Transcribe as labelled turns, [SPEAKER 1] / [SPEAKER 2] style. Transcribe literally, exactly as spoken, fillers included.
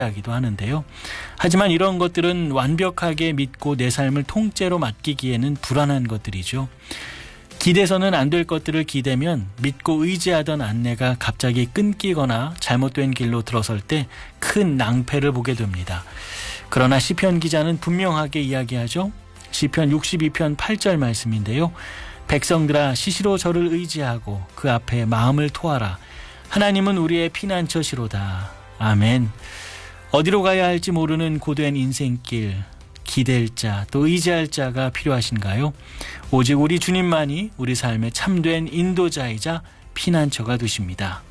[SPEAKER 1] 하기도 하는데요. 하지만 이런 것들은 완벽하게 믿고 내 삶을 통째로 맡기기에는 불안한 것들이죠. 기대서는 안 될 것들을 기대면 믿고 의지하던 안내가 갑자기 끊기거나 잘못된 길로 들어설 때 큰 낭패를 보게 됩니다. 그러나 시편 기자는 분명하게 이야기하죠. 시편 육십이 편 팔 절 말씀인데요. 백성들아 시시로 저를 의지하고 그 앞에 마음을 토하라. 하나님은 우리의 피난처시로다. 아멘. 어디로 가야 할지 모르는 고된 인생길, 기댈 자, 또 의지할 자가 필요하신가요? 오직 우리 주님만이 우리 삶의 참된 인도자이자 피난처가 되십니다.